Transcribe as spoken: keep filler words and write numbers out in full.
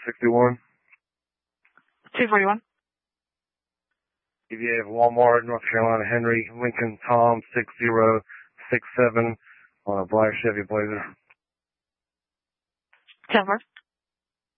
sixty-one. two forty-one. D V A of Walmart, North Carolina, Henry, Lincoln, Tom, six zero six seven on a black Chevy Blazer. ten four.